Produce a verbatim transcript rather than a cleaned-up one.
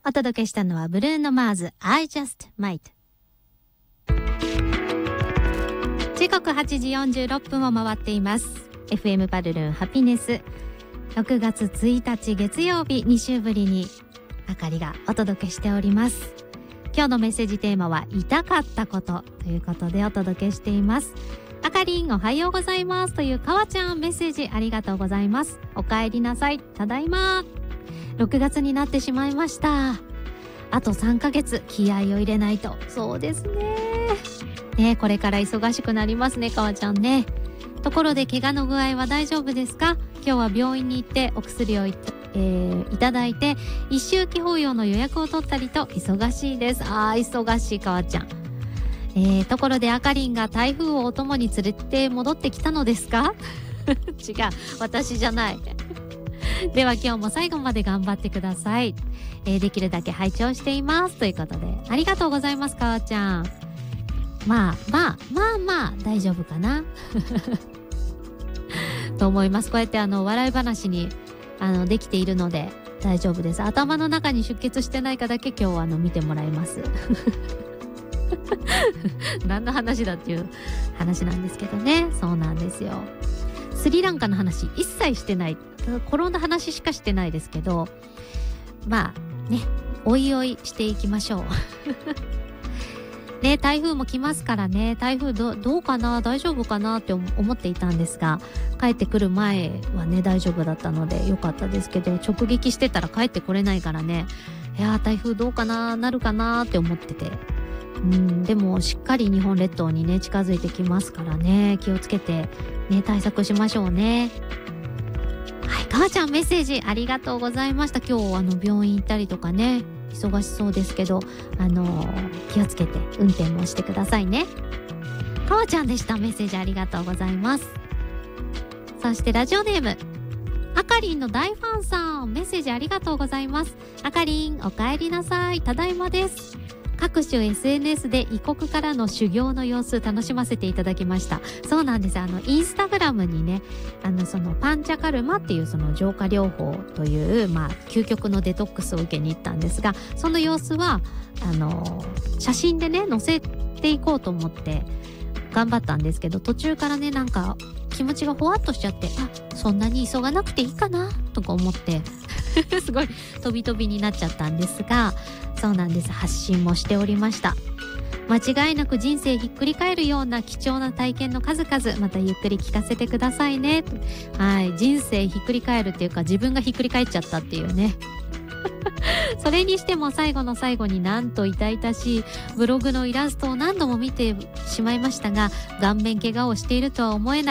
お届けしたのはブルーノ・マーズ I Just Might。 時刻はちじよんじゅうろっぷんを回っています。 エフエム パルルンハピネス、ろくがつついたち月曜日、に週ぶりにあかりがお届けしております。今日のメッセージテーマは痛かったことということでお届けしています。あかりんおはようございますというかわちゃん、メッセージありがとうございます。おかえりなさい、ただいま。ろくがつになってしまいました。あとさんかげつ気合を入れないと。そうですね。ね、これから忙しくなりますね、かわちゃんね。ところで怪我の具合は大丈夫ですか？今日は病院に行ってお薬をいた、えー、いただいて一周忌法要の予約を取ったりと忙しいです。あー忙しいかわちゃん。えー、ところであかりんが台風をお供に連れて戻ってきたのですか？違う、私じゃない。では今日も最後まで頑張ってください。えー、できるだけ拝聴していますということでありがとうございます。かわちゃん、まあまあまあまあ大丈夫かなと思います。こうやってあの笑い話にあのできているので大丈夫です。頭の中に出血してないかだけ今日はあの見てもらいます何の話だっていう話なんですけどね。そうなんですよ。スリランカの話一切してない、転んだ話しかしてないですけど、まあね、おいおいしていきましょうね、台風も来ますからね。台風 ど, どうかな大丈夫かなって思っていたんですが、帰ってくる前はね大丈夫だったのでよかったですけど、直撃してたら帰ってこれないからね、いや台風どうかななるかなって思ってて、うんでもしっかり日本列島にね近づいてきますからね、気をつけてね対策しましょうね。はい、かわちゃんメッセージありがとうございました。今日あの病院行ったりとかね忙しそうですけど、あのー、気をつけて運転もしてくださいね。かわちゃんでした。メッセージありがとうございます。そしてラジオネームあかりんの大ファンさん、メッセージありがとうございます。あかりんおかえりなさい、ただいまです。各種 エスエヌエス で異国からの修行の様子楽しませていただきました。そうなんです。あのインスタグラムにね、あのそのパンチャカルマっていうその浄化療法というまあ究極のデトックスを受けに行ったんですが、その様子はあの写真でね載せていこうと思って頑張ったんですけど、途中からねなんか気持ちがほわっとしちゃって、あ、そんなに急がなくていいかなとか思ってすごい飛び飛びになっちゃったんですが、そうなんです。発信もしておりました。間違いなく人生ひっくり返るような貴重な体験の数々、またゆっくり聞かせてくださいね。はい、人生ひっくり返るっていうか自分がひっくり返っちゃったっていうねそれにしても最後の最後になんと痛々しいブログのイラストを何度も見てしまいましたが、顔面怪我をしているとは思えない